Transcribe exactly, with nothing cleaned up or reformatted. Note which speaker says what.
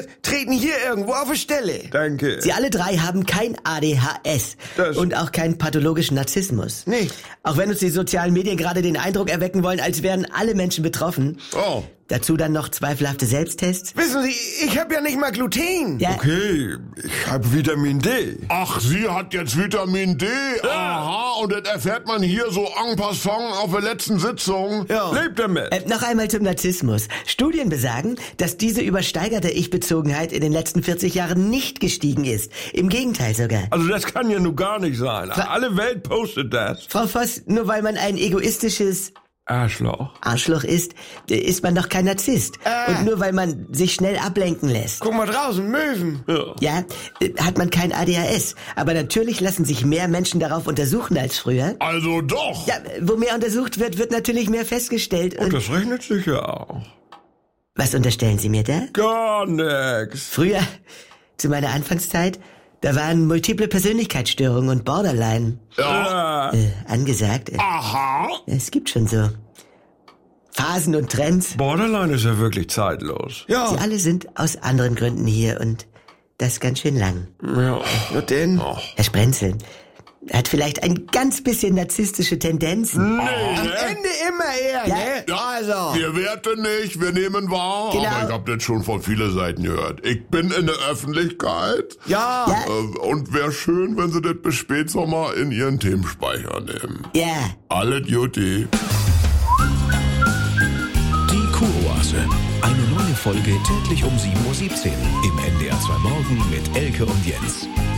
Speaker 1: interessiert, treten hier irgendwo auf die Stelle.
Speaker 2: Danke.
Speaker 3: Sie alle drei haben kein A D H S
Speaker 2: Das-
Speaker 3: und auch keinen pathologischen Narzissmus.
Speaker 1: Nicht?
Speaker 3: Auch wenn uns die sozialen Medien gerade den Eindruck erwecken wollen, als wären alle Menschen betroffen.
Speaker 2: Oh,
Speaker 3: Dazu dann noch zweifelhafte Selbsttests.
Speaker 1: Wissen Sie, ich habe ja nicht mal Gluten.
Speaker 3: Ja,
Speaker 2: okay, ich habe Vitamin D.
Speaker 4: Ach, sie hat jetzt Vitamin D. Aha, und das erfährt man hier so en passant auf der letzten Sitzung.
Speaker 1: Ja.
Speaker 2: Lebt damit.
Speaker 3: Äh, noch einmal zum Narzissmus. Studien besagen, dass diese übersteigerte Ich-Bezogenheit in den letzten vierzig Jahren nicht gestiegen ist. Im Gegenteil sogar.
Speaker 2: Also das kann ja nun gar nicht sein. Alle Welt postet das.
Speaker 3: Frau Voss, nur weil man ein egoistisches
Speaker 2: Arschloch.
Speaker 3: Arschloch ist, äh, ist man doch kein Narzisst.
Speaker 1: Äh.
Speaker 3: Und nur weil man sich schnell ablenken lässt.
Speaker 1: Guck mal draußen, Möwen.
Speaker 2: Ja.
Speaker 3: Ja, äh, hat man kein A D H S. Aber natürlich lassen sich mehr Menschen darauf untersuchen als früher.
Speaker 4: Also doch.
Speaker 3: Ja, wo mehr untersucht wird, wird natürlich mehr festgestellt.
Speaker 2: Und
Speaker 3: Und
Speaker 2: das rechnet sich ja auch.
Speaker 3: was unterstellen Sie mir da?
Speaker 2: Gar nix.
Speaker 3: Früher, zu meiner Anfangszeit, da waren multiple Persönlichkeitsstörungen und Borderline
Speaker 4: Ja.
Speaker 2: Ja.
Speaker 3: äh, angesagt. Äh,
Speaker 4: Aha.
Speaker 3: Es gibt schon so Phasen und Trends.
Speaker 2: Borderline ist ja wirklich zeitlos.
Speaker 1: Ja,
Speaker 3: Sie alle sind aus anderen Gründen hier und das ganz schön lang.
Speaker 2: Ja.
Speaker 1: und denn?
Speaker 3: Herr Sprenzel hat vielleicht ein ganz bisschen narzisstische Tendenzen.
Speaker 1: Am Ende immer er,
Speaker 3: Ja.
Speaker 1: ne?
Speaker 4: Ja,
Speaker 1: Also.
Speaker 4: wir werten nicht, wir nehmen wahr.
Speaker 3: Genau.
Speaker 4: Aber ich hab das schon von vielen Seiten gehört. Ich bin in der Öffentlichkeit.
Speaker 1: Ja.
Speaker 3: Ja.
Speaker 4: Äh, Und wäre schön, wenn Sie das bis Spätsommer in Ihren Themenspeicher nehmen.
Speaker 3: Ja,
Speaker 4: Alle Duty.
Speaker 5: Die Kuroase. Eine neue Folge täglich um sieben Uhr siebzehn im N D R zwei Morgen mit Elke und Jens.